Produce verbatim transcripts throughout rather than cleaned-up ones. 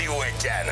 Rádió egyen.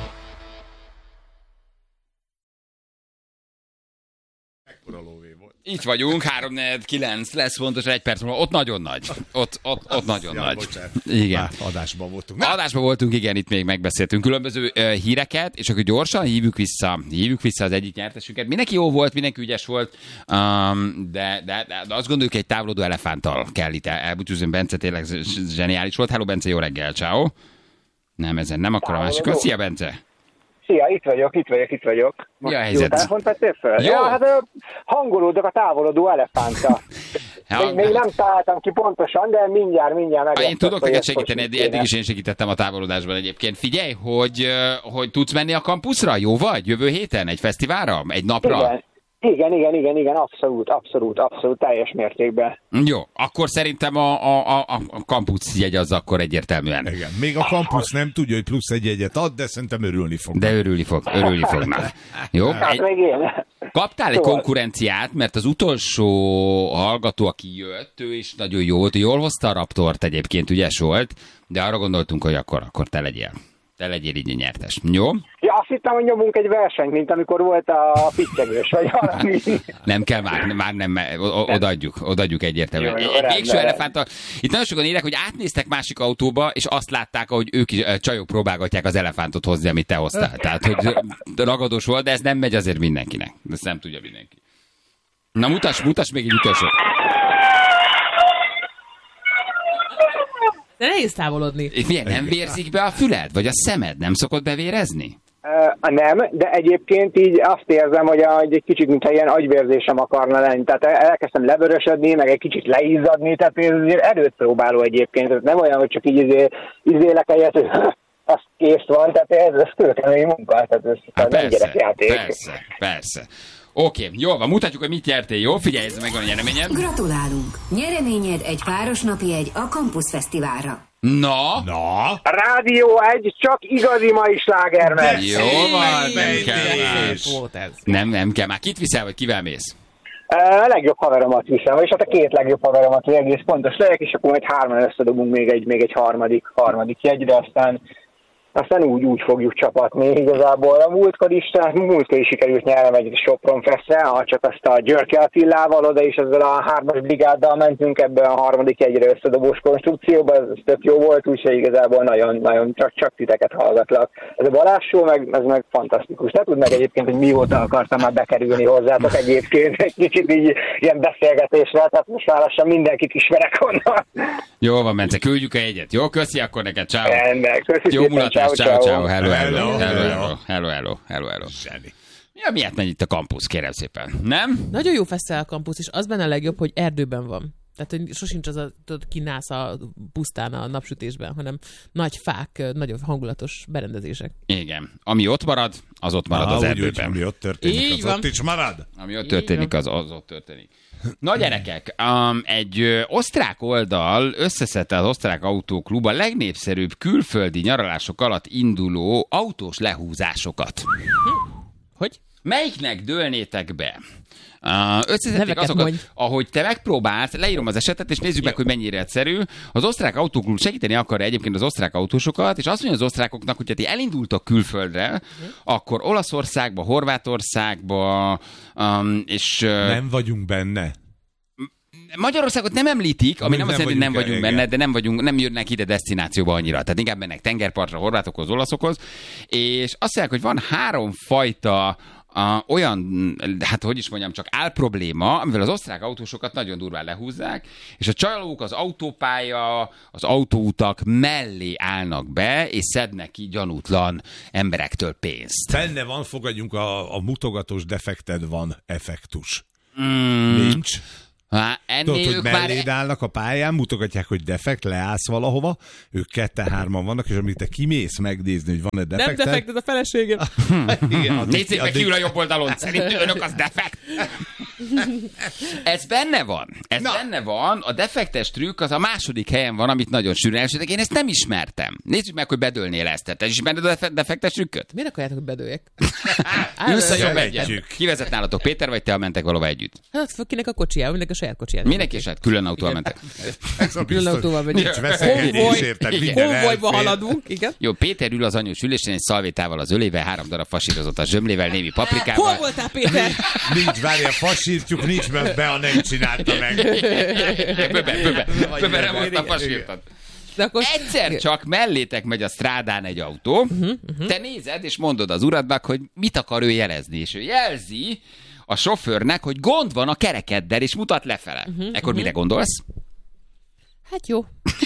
Itt vagyunk, három negyven kilenc lesz pontosan egy perc múlva. Ott nagyon nagy. Ott, ott, ott nagyon ja, nagy. Bocsánat. Igen. Már adásban voltunk. Na. Adásban voltunk, igen, itt még megbeszéltünk különböző uh, híreket, és akkor gyorsan hívjuk vissza, hívjuk vissza az egyik nyertesünket. Mindenki jó volt, mindenki ügyes volt, um, de, de, de, de azt gondoljuk, egy távolodó elefánttal kell itt elbúcsúzni. Bence tényleg zseniális volt. Hello, Bence, jó reggel, ciao. Nem, ezen nem, akkor a másikon. Szia, Bence. Szia, itt vagyok, itt vagyok, itt vagyok. Mi a helyzet? Jó telefont vettél föl? Jó. Ja, hát hangolódok a távolodó elefánta. még, még nem találtam ki pontosan, de mindjárt, mindjárt meg. Én tudok neked segíteni, eddig, eddig is én segítettem a távolodásban egyébként. Figyelj, hogy, hogy tudsz menni a kampuszra? Jó vagy? Jövő héten? Egy fesztiválra? Egy napra? Igen. Igen, igen, igen, igen, abszolút, abszolút, abszolút, teljes mértékben. Jó, akkor szerintem a, a, a, a kampusz jegy az akkor egyértelműen. Igen, még a kampusz nem tudja, hogy plusz egy jegyet ad, de szerintem örülni fog. De örülni fog, örülni fognak. Jó? Hát egy, meg én. Kaptál egy konkurenciát, mert az utolsó hallgató, aki jött, ő is nagyon jó volt, jól hozta a Raptort egyébként, ügyes volt, de arra gondoltunk, hogy akkor, akkor te legyél. Te legyél így nyertes. Jó? Ja, azt hittem, hogy nyomunk egy versenyt, mint amikor volt a pittyegős, vagy valami. Nem kell már, már nem, odaadjuk, odaadjuk egyértelműen. Jó, jó, egy végső elefánttal. Itt nagyon sokan írják, hogy átnéztek másik autóba, és azt látták, hogy ők is csajok próbálgatják az elefántot hozni, amit te hoztál. Tehát, hogy ragadós volt, de ez nem megy azért mindenkinek. Ezt nem tudja mindenki. Na, mutass, mutass még egy utolsó. De nehéz távolodni. Milyen, nem vérzik be a füled? Vagy a szemed nem szokott bevérezni? Uh, nem, de egyébként így azt érzem, hogy, a, hogy egy kicsit, mintha ilyen agyvérzésem akarna lenni. Tehát elkezdtem levörösödni, meg egy kicsit leizzadni, tehát ez erőt próbáló egyébként. Tehát nem olyan, hogy csak így izé, izélek egyet, hogy az kész van, tehát ez, ez kőkemény munka, tehát ez Há, nem gyerekjáték. Persze, persze. Oké, okay, jól van, mutatjuk, hogy mit nyertél, jó? Figyelj, ez meg van a nyereményed. Gratulálunk! Nyereményed egy páros napi egy a Campus Fesztiválra. Na? Na? Rádió egy, csak igazi mai sláger meg. Jó van, nem kell már. Nem, nem kell már. Kit viszel, vagy kivel mész? A legjobb haveromat viszem, és hát a két legjobb haveromat, hogy egész pontos legyek, és akkor majd hárman összedobunk még egy, még egy harmadik, harmadik jegyre, aztán Aztán úgy, úgy fogjuk csapatni igazából. A múltkor is, múltkor is sikerült nyernem egy Sopron Festre, csak azt a Györke Attilával, oda is ezzel a hármas brigáddal mentünk ebben a harmadik egyre összedobós konstrukcióba, ez tök jó volt, úgyhogy igazából nagyon, nagyon csak, csak titeket hallgatlak. Ez a Balázs show, meg, ez meg fantasztikus. Ne tudd meg egyébként, hogy mióta akartam már bekerülni hozzátok egyébként, egy kicsit így ilyen beszélgetésre, tehát most már lassan mindenkit ismerek onnan. Jó van, Bence, küldjük a jegyet. Jó, köszi akkor neked, ciao. Rendben, köszi. Jó mulatás, ciao, ciao, hello, hello, Hello, hello, hello. hello, hello, hello, hello. Zseni. Ja, miért megy itt a kampusz, kérem szépen, nem? Nagyon jó fesztivál a kampusz, és az benne a legjobb, hogy erdőben van. Tehát, hogy sosincs az a, tudod, kinász a pusztán a napsütésben, hanem nagy fák, nagyon hangulatos berendezések. Igen. Ami ott marad, az ott marad Aha, az úgy, erdőben. Úgy, ami ott történik, Így az van. ott is marad. Ami ott történik, az, az ott történik. Na gyerekek, um, egy ö, osztrák oldal összeszedte az osztrák autóklub a legnépszerűbb külföldi nyaralások alatt induló autós lehúzásokat. Hogy? Melyiknek dőlnétek be? Uh, összeszedték Neveket azokat, mondj. ahogy te megpróbálsz, leírom az esetet, és nézzük meg, hogy mennyire egyszerű. Az osztrák autóklub segíteni akarja egyébként az osztrák autósokat, és azt mondja az osztrákoknak, hogy ha ti elindultok külföldre, akkor Olaszországba, Horvátországba, um, és... Uh, Nem vagyunk benne. Magyarországot nem említik, ami Mi nem azt nem jelenti, hogy nem vagyunk vagyunk el, benne, igen. de nem vagyunk, nem jönnek ide desztinációba annyira. Tehát inkább mennek tengerpartra, horvátokhoz, olaszokhoz. És azt mondják, hogy van három fajta Uh, olyan, hát hogy is mondjam, csak álprobléma, amivel az osztrák autósokat nagyon durván lehúzzák, és a csalók az autópálya, az autóutak mellé állnak be, és szednek ki gyanútlan emberektől pénzt. Benne van, fogadjunk, a, a mutogatós defekted van effektus. Mm, Nincs. hát ennél Tudod, hogy ők melléd már... állnak a pályán, mutogatják, hogy defekt, leállsz valahova, ők ketten-hárman vannak, és amit te kimész megnézni, hogy van-e defekted... Nem defekt, ez a feleségem. Igen, addig- Nézzék meg addig- kiül a jobb oldalon, szerint önök az defekt. Ez benne van. Ez Na. benne van. A defektes trükk az a második helyen van, amit nagyon sűrűn elsőtek. Én ezt nem ismertem. Nézzük meg, hogy bedőlnél ezt. Te is ismered a defektes trükköt? Miért akarjátok, hogy bedőljek? Ülsz a jobb Szeretjük. egyen. Ki vezet nálatok, Péter, vagy te mentek valahol együtt? Hát föl kinek a kocsijával, mindenki a saját kocsiját. Mindenki is külön autóval mentek. Ez a Külön biztos. autóval megyünk. Nincs veszekedés, érted? Igen. Minden Konvojba elfér. haladunk, igen. Jó, Péter ül az anyós ülésen egy szalvétával az ölével, három darab fasírozott a zsömlével, némi paprikával. Hol voltál, Péter? Nincs, várja, fasírtjuk, nincs, mert be, a nem csinálta meg. Böbe, böbe, böbe, nem volt a fasírtat. De akkor... Egyszer csak mellétek megy a strádán egy autó, uh-huh, uh-huh. te nézed, és mondod az uradnak, hogy mit akar ő jelezni, és ő jelzi a sofőrnek, hogy gond van a kerekeddel, és mutat lefele. Uh-huh, Ekkor uh-huh. mire gondolsz? Hát jó.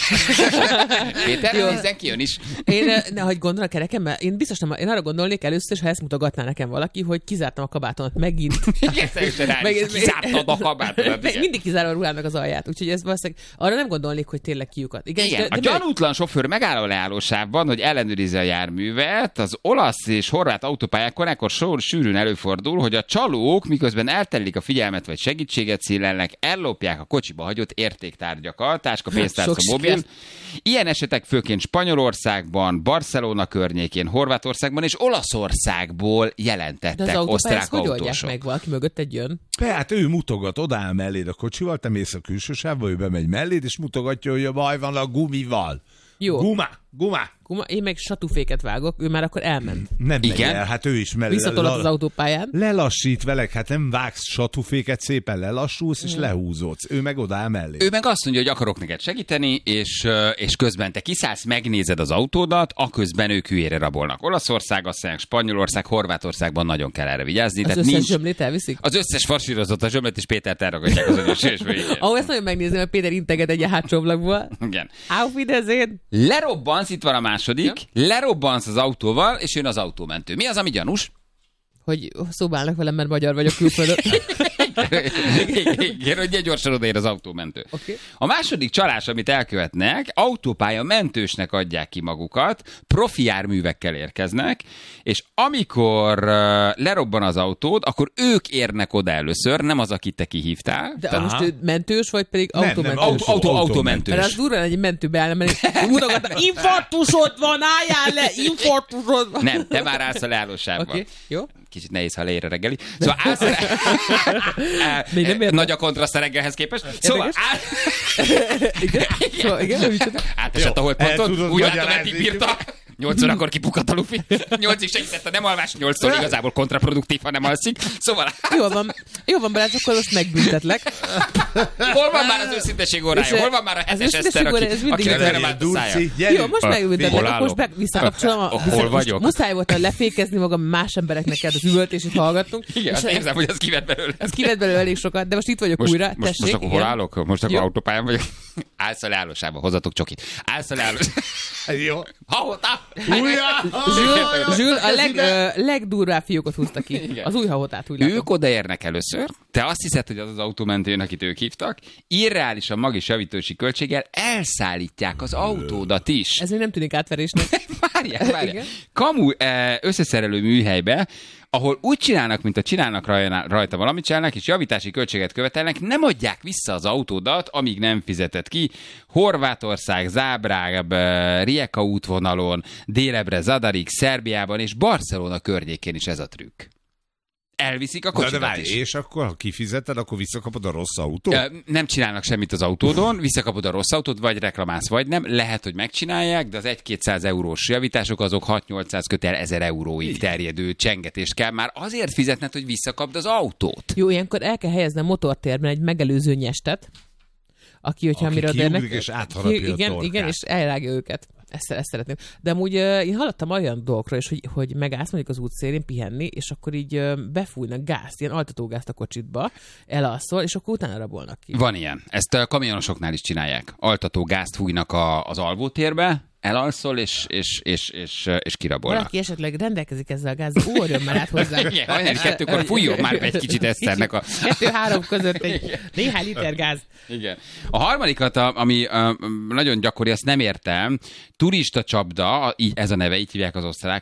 Péter, Jó. nézzen ki, jön is. Én, ne, hogy gondol a kerekemmel? Én biztos nem, én arra gondolnék először, ha ezt mutogatná nekem valaki, hogy kizártam a kabátomat megint. Igen, teljesen rá is. Kizártad a kabátodat. Meg igen. mindig kizárom a ruhámnak az alját, úgyhogy ez valószínűleg arra nem gondolnék, hogy tényleg kiukat. Igen, Igen, de, a de gyanútlan sofőr megáll a leállósávban, hogy ellenőrizze a járművet. Az olasz és horvát autópályákon ekkor sor sűrűn előfordul, hogy a csalók miközben elterelik a figyelmet vagy segítséget színlelnek, ellopják a kocsiba hagyott értéktárgyakat, táska, pénztárca, Sok mobil. sikert. Ilyen esetek főként Spanyolországban, Barcelona környékén, Horvátországban és Olaszországból de jelentettek az autópályát osztrák hogy oldják autósok. meg? Valaki mögött egy jön. Be, hát ő mutogat, odáll melléd a kocsival, te mész a külső sávba, ő bemegy melléd, és mutogatja, hogy a baj van a gumival. Jó. Guma, guma. Kuma, én meg satúféket vágok, ő már akkor elment. Nem megy Igen? el, hát ő is mellé. Visszatolat az autópályán. Lelassít velek, hát nem vágsz satúféket, szépen lelassulsz, és lehúzódsz. Ő meg odáll mellé. Ő meg azt mondja, hogy akarok neked segíteni, és, ö, és közben te kiszállsz, megnézed az autódat, aközben ők hülyére rabolnak. Olaszország, aztán Spanyolország, Horvátországban nagyon kell erre vigyázni. Az tehát összes nincs, zsömlét elviszik? az összes farsírozott a zsömlet, és Pétert elragadják az anyós sősbe. Ahol ezt nagyon megnézni, mert Péter integet egy hátsó ablakból. Igen. Auf Wiedersehen! Lerobbansz, itt van a második, ja. lerobbansz az autóval, és jön az autómentő. Mi az, ami gyanús? Hogy szóba állnak velem, mert magyar vagyok külföldön. Igen, hogy gyorsan odaér az autómentő. Okay. A második csalás, amit elkövetnek, autópálya mentősnek adják ki magukat, profi járművekkel érkeznek, és amikor uh, lerobban az autód, akkor ők érnek oda először, nem az, akit te kihívtál. De Aha. most ő mentős, vagy pedig Nem, nem, autómentős? Autó, autó, Autómentős. autómentős. Mert az durva egy mentőbe állna, mert mutogatnak, infarktusod van, álljál le, infarktusod van. Nem, te már állsz a leállósávban. Oké, okay, jó. Kicsit nehéz, ha leér a reggeli. Szóval állsz a... Még nem értem. Nagy a kontraszt a reggelhez képest. Szóval áll... Igen? Szóval, igen, micsoda? Átesett a el holdponton, tudod úgy látta, magyarázni. Meti bírta. Nyolc órakor kipukadt a lufi. Nyolcig segített a nem alvás, nyolctól igazából kontraproduktív, ha nem alszik. Szóval Jó van, jó van, Balázs, akkor most megbüntetlek. hol van már az őszinteség órája? Hol van már a Az hetes őszinteség Eszter, órája, aki, ez mindig akinek legyen. nem állt a szája? Jó, most megbüntetlek, Hol akkor most állok? be- visszakapcsolom. A, Hol vissza, most vagyok? Muszáj volt lefékezni magam, más embereknek kellett az üvöltését hallgatnunk. Igen, És azt érzem, hogy az kivett belőle. ez kivett belőle elég sokat, de most itt vagyok Most, újra. most, most tessék, akkor hol igen. állok? Most akkor Jó. autópályán vagyok. Állsz a leállósába, hozzatok csokit. Állsz a leállósába. Jó. Ha-hota! Zsül, Zsül a leg, ö, legdurvább fiókot húzta ki. Igen. Az új hahotát úgy látom. Ők odaérnek először, te azt hiszed, hogy az az autómentőn, akit ők hívtak, irreálisan magis javítási költséggel elszállítják az autódat is. Ez még nem tűnik átverésnek. Várjál, várjál. Igen. Kamu eh, összeszerelő műhelybe, ahol úgy csinálnak, mint a csinálnak rajta, rajta valamit csinálnak, és javítási költséget követelnek, nem adják vissza az autódat, amíg nem fizetett ki. Horvátország, Zábráb, eh, Rijeka útvonalon, délebre Zadarig, Szerbiában és Barcelona környékén is ez a trükk. Elviszik a Na, de kocsidat várj, is. és akkor, ha kifizeted, akkor visszakapod a rossz autót? Ö, Nem csinálnak semmit az autódon, visszakapod a rossz autót, vagy reklamálsz, vagy nem. Lehet, hogy megcsinálják, de az egy-kétszáz eurós javítások azok hat-nyolcszáz kötel ezer euróig terjedő csengetést kell már azért fizetned, hogy visszakapd az autót. Jó, ilyenkor el kell helyezni a motortérben egy megelőző nyestet, aki, hogyha Aki mire kiugrik és átharapja a igen, torkát. igen, és elrágja őket. Ezt, ezt szeretném. De amúgy uh, én hallottam olyan dolgokról is, hogy, hogy megállsz mondjuk az útszélén pihenni, és akkor így uh, befújnak gázt, ilyen altatógázt a kocsitba, elalszol, és akkor utána rabolnak ki. Van ilyen. Ezt a kamionosoknál is csinálják. Altató gázt fújnak a, az alvótérbe, elalszol, és, és, és, és, és kirabolnak. Valaki esetleg rendelkezik ezzel a gázzal, órjön már át hozzánk. Igen, hajnali kettőkor fújjon már be egy kicsit Eszternek a... Kettő-három között egy néhány liter gáz. Igen. A harmadikat, a- ami a, nagyon gyakori, azt nem értem, turista csapda, így, ez a neve, így hívják az osztrák,